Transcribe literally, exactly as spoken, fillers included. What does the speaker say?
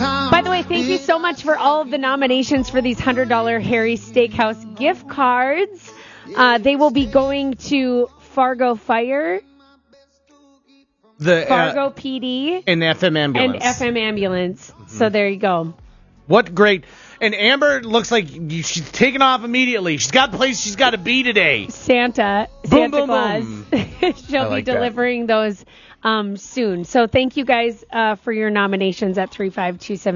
By the way, thank you so much for all of the nominations for these one hundred dollars Harry's Steakhouse gift cards. Uh, they will be going to Fargo Fire, the Fargo uh, P D, and F M Ambulance. And F M Ambulance. Mm-hmm. So there you go. What great. And Amber looks like she's taking off immediately. She's got a place she's got to be today. Santa. Boom, Santa boom, Claus. boom. She'll like be delivering that. those um, soon. So thank you guys uh, for your nominations at three five two seven.